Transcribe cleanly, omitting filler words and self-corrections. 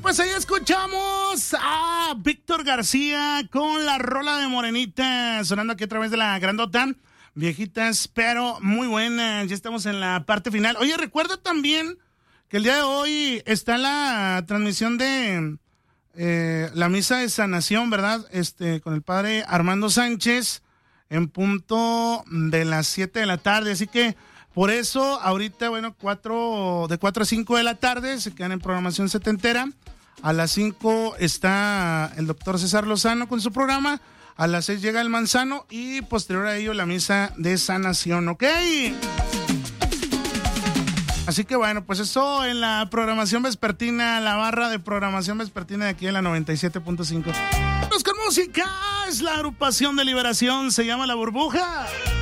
pues ahí escuchamos a Víctor García con la rola de Morenita, sonando aquí a través de la grandota. Viejitas, pero muy buenas. Ya estamos en la parte final. Oye, recuerda también que el día de hoy está la transmisión de la misa de sanación, ¿verdad? Con el padre Armando Sánchez en punto de las 7 de la tarde. Así que por eso ahorita, bueno, de 4 a 5 de la tarde se quedan en programación setentera. A las 5 está el doctor César Lozano con su programa. A las 6 llega el Manzano y posterior a ello la misa de sanación, ¿ok? Así que bueno, pues eso en la programación vespertina, la barra de programación vespertina de aquí en la 97.5. Vamos con música, es la agrupación de Liberación, se llama La Burbuja.